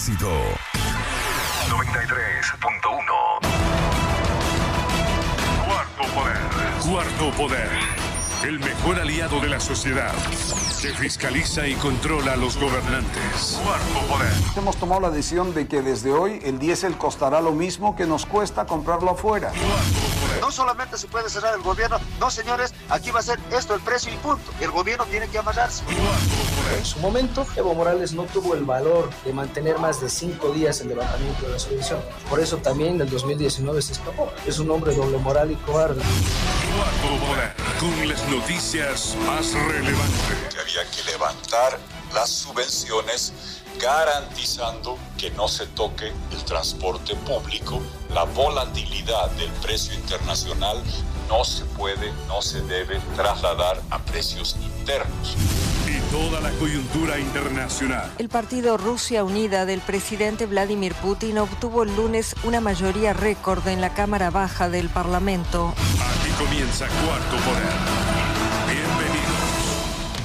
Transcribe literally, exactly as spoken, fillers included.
noventa y tres punto uno. Cuarto Poder. Cuarto Poder. El mejor aliado de la sociedad, que fiscaliza y controla a los gobernantes. Cuarto Poder. Hemos tomado la decisión de que desde hoy el diésel costará lo mismo que nos cuesta comprarlo afuera. No solamente se puede cerrar el gobierno, no señores, aquí va a ser esto el precio y punto. El gobierno tiene que amarrarse. En su momento, Evo Morales no tuvo el valor de mantener más de cinco días el levantamiento de la subvención. Por eso también en el dos mil diecinueve se escapó. Es un hombre doble moral y cobarde. Cuarto Poder, con las noticias más relevantes. Había que levantar las subvenciones garantizando que no se toque el transporte público. La volatilidad del precio internacional no se puede, no se debe trasladar a precios internos. Y toda la coyuntura internacional. El partido Rusia Unida del presidente Vladimir Putin obtuvo el lunes una mayoría récord en la Cámara Baja del Parlamento. Aquí comienza Cuarto Poder. Bienvenidos.